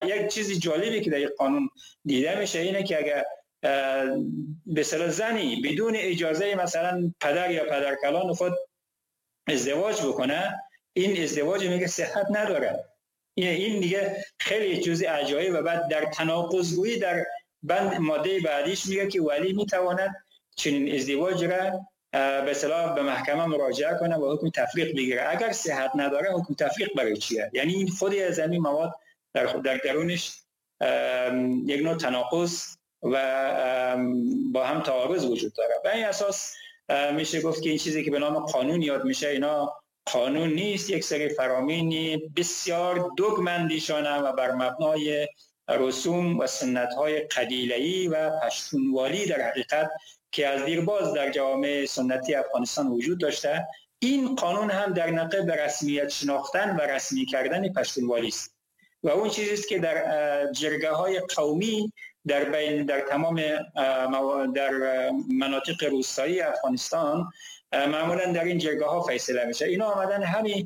یک چیزی جالبی که در این قانون دیده میشه اینه که اگر به اصطلاح زنی بدون اجازه مثلا پدر یا پدرکلان خود ازدواج بکنه، این ازدواج میگه صحت نداره. این دیگه خیلی چیز عجایب. و بعد در تناقض‌گویی در بند ماده بعدیش میگه که ولی میتواند چنین ازدواج را به اصطلاح به محکمه مراجعه کنه و حکم تفریق بگیره. اگر صحت نداره حکم تفریق برای چیه؟ یعنی این خودی از این مواد در درونش یک نوع تناقض و با هم تعارض وجود داره. به این اساس میشه گفت که این چیزی که به نام قانون یاد میشه اینا قانون نیست، یک سری فرامین بسیار دوگمندیشانه و بر مبنای رسوم و سنت‌های قبیله‌ای و پشتونوالی در حقیقت که از دیرباز در جامعه سنتی افغانستان وجود داشته. این قانون هم در نقب به رسمیت شناختن و رسمی کردن پشتونوالی است و اون چیزی است که در جرگه‌های قومی در تمام در مناطق روستایی افغانستان معمولا در این جرگه ها فیصله میشه. اینا آمدن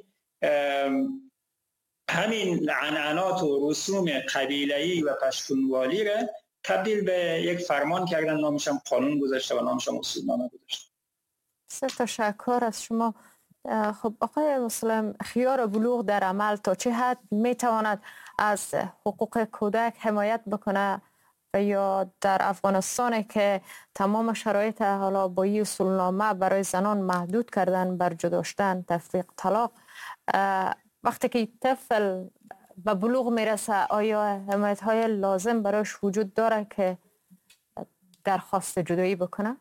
همین عنعنات و رسوم قبیله‌ای و پشتونوالی را تبدیل به یک فرمان کردن، نامش هم قانون گذاشته و نامش هم اصولنامه گذاشته. تشکر از شما. خب آقای مسلم، خیار بلوغ در عمل تا چه حد میتواند از حقوق کودک حمایت بکنه و یا در افغانستان که تمام شرایط حالا با این اصولنامه برای زنان محدود کردن، برجا داشتن، تفریق، طلاق، وقتی که طفل به بلوغ میرسه آیا حمایت های لازم برایش وجود داره که درخواست جدایی بکنه؟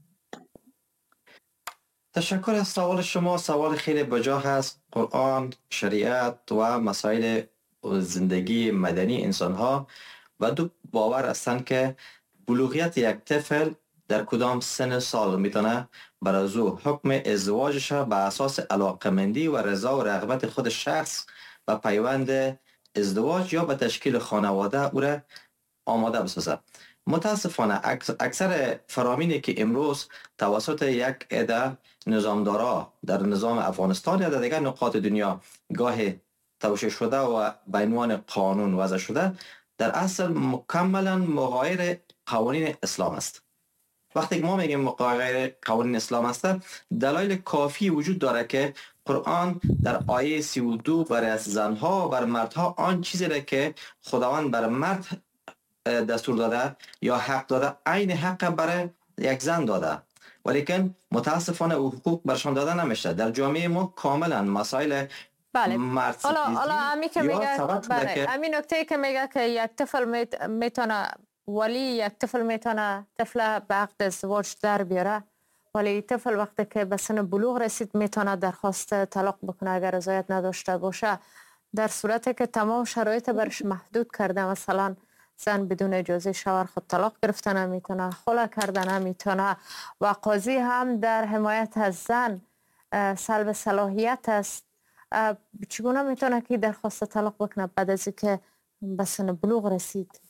تشکر از سوال شما. سوال خیلی بجا هست. قرآن، شریعت و مسائل زندگی مدنی انسان ها و دو باور هستند که بلوغیت یک طفل در کدام سن سال میتونه بر از او حکم ازدواجش به اساس علاقمندی و رضا و رغبت خود شخص و پیوند ازدواج یا به تشکیل خانواده او را آماده بسازه. متاسفانه اکثر فرامینی که امروز توسط یک عده نظامدارا در نظام افغانستان یا در دیگر نقاط دنیا گاهی توشیح شده و به عنوان قانون وضع شده، در اصل مکملا مغایر قوانین اسلام است. وقتی ما میگیم مغایر قوانین اسلام است، دلایل کافی وجود داره که قرآن در آیه 32 برای زنها و بر مردها آن چیزی را که خداوند بر مرد دستور داده یا حق داده عین حق برای یک زن داده، ولیکن متاسفانه او حقوق برشان داده نمیشه. در جامعه ما کاملا مسائل بله. حالا همین که میگه، همین نکته که میگه که یک طفل میتونه ولی یک طفل میتونه طفل به عقد ازدواج در بیاره، ولی طفل وقتی که به سن بلوغ رسید میتونه درخواست طلاق بکنه اگر رضایت نداشته باشه، در صورتی که تمام شرایط برش محدود کرده. مثلا زن بدون اجازه شوهر خود طلاق گرفتن نمیتونه، خلع کردن نمیتونه و قاضی هم در حمایت از زن سلب صلاحیت است. چگونه میتونه که درخواست طلاق بکنه بعد از اینکه به سن بلوغ رسید؟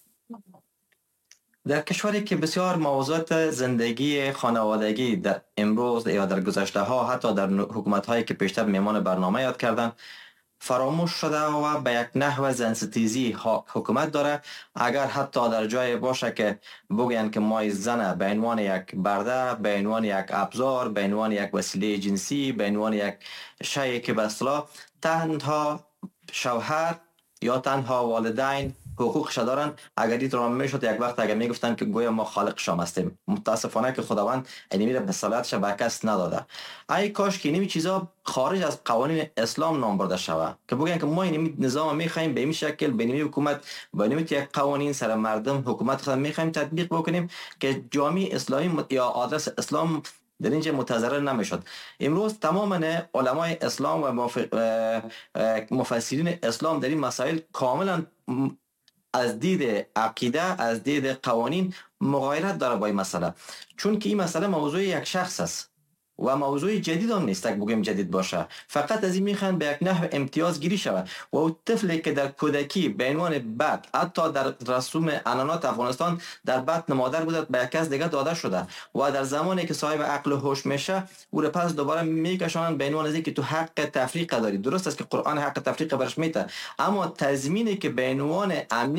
در کشوری که بسیار موضوعات زندگی خانوادگی در امروز یا در گذشته ها حتی در حکومت هایی که پیشتر میمان برنامه یاد کردن فراموش شده و به یک نحو زنستیزی حکومت داره. اگر حتی در جای باشه که بگوین که ما زن به عنوان یک برده، به عنوان یک ابزار، به عنوان یک وسیله جنسی، به عنوان یک شیء که به اصطلاح تنها شوهر یا تنها والدین حقوقش دارن، اگر دید را میشد یک وقت اگر میگفتن که گویا ما خالق شما هستیم. متاسفانه که خداوند اینمی را به صلاحیتش به کس نداده. ای کاش که اینمی چیزا خارج از قوانین اسلام نام برده شود که بگن که ما اینمی نظام میخوایم به این شکل، به اینمی حکومت، به اینمی یک قوانین سر مردم حکومت خود میخوایم تطبیق بکنیم که جامعه اسلامی یا آدرس اسلام در اینجا متضرر نمیشد. امروز تمام علمای اسلام و مفسرین اسلام در این مسائل کاملا از دید عقیده، از دید قوانین مغایرت داره با این مسئله، چون که این مسئله موضوع یک شخص است و موضوع جدید هم نیست که بگیم جدید باشه. فقط از این میخوان به یک نحو امتیاز گیری شود و او طفلی که در کودکی به عنوان بد، حتی در رسوم عنعنات افغانستان در بطن مادر بوده به یک کس دیگه داده شده و در زمانی که صاحب عقل و هوش میشه او را پس دوباره میکشونن به عنوان از که تو حق تفریق داری. درست است که قرآن حق تفریق برش میده، اما تضمینی که به عنوان